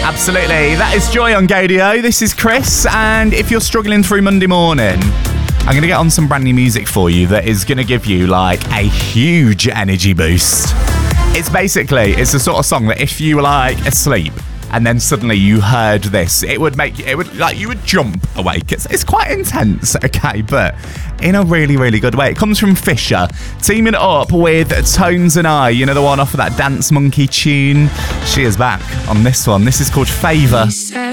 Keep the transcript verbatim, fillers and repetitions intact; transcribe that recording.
Absolutely. That is Joy on Gadio. This is Chris, and if you're struggling through Monday morning, I'm going to get on some brand new music for you that is going to give you like a huge energy boost. It's basically, it's the sort of song that if you were like asleep and then suddenly you heard this, it would make, it would like, you would jump awake. It's, it's quite intense, okay, but in a really, really good way. It comes from Fisher, teaming up with Tones and I, you know, the one off of that Dance Monkey tune. She is back on this one. This is called Favour.